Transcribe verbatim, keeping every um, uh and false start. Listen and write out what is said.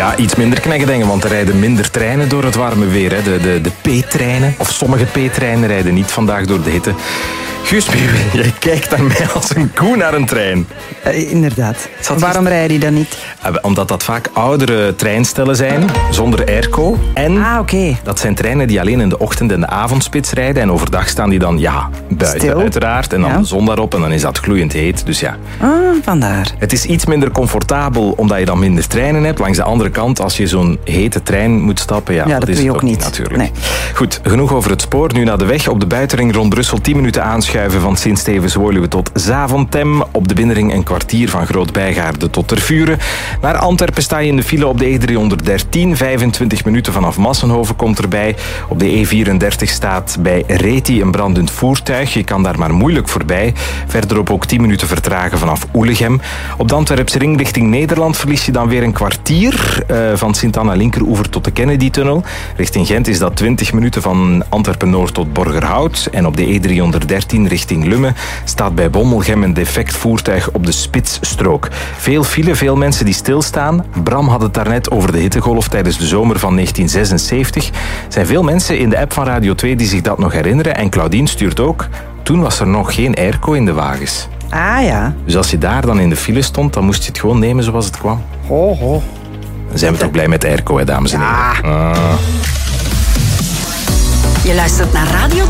Ja, iets minder kneggedingen, want er rijden minder treinen door het warme weer. Hè. De, de, de P-treinen, of sommige P-treinen rijden niet vandaag door de hitte. Guus, jij kijkt naar mij als een koe naar een trein. Uh, inderdaad. Waarom rijden die dan niet? Uh, omdat dat vaak oudere treinstellen zijn, zonder airco. En ah, okay. dat zijn treinen die alleen in de ochtend- en de avondspits rijden. En overdag staan die dan ja, buiten, Stil. uiteraard. En dan ja. de zon daarop en dan is dat gloeiend heet. Dus ja. Ah, vandaar. Het is iets minder comfortabel omdat je dan minder treinen hebt. Langs de andere kant, als je zo'n hete trein moet stappen, ja, ja dat, dat is doe je het ook ook niet. natuurlijk. Nee. Goed, genoeg over het spoor. Nu naar de weg. Op de buitenring rond Brussel tien minuten aanschuiven van Sint-Stevens-Woluwe tot Zaventem. Op de binnenring een kwartier van Groot-Bijgaarde tot Tervuren. Naar Antwerpen sta je in de file op de E driehonderddertien. vijfentwintig minuten vanaf Massenhoven komt erbij. Op de E vierendertig staat bij Reti een brandend voertuig. Je kan daar maar moeilijk voorbij. Verderop ook tien minuten vertragen vanaf Oelegem. Op de Antwerpse ring richting Nederland verlies je dan weer een kwartier uh, van Sint-Anna-Linkeroever tot de Kennedy-tunnel. Richting Gent is dat twintig minuten van Antwerpen-Noord tot Borgerhout. En op de E driehonderddertien richting Lummen staat bij Bommelgem een defect voertuig op de spitsstrook. Veel file, veel mensen die stilstaan. Bram had het daarnet over de hittegolf tijdens de zomer van negentien zesenzeventig. Er zijn veel mensen in de app van Radio twee die zich dat nog herinneren. En Claudine stuurt ook. Toen was er nog geen airco in de wagens. Ah ja. Dus als je daar dan in de file stond, dan moest je het gewoon nemen zoals het kwam. Ho, ho. Dan zijn we toch blij met airco, hè, dames en heren. Ja. Ah. Je luistert naar Radio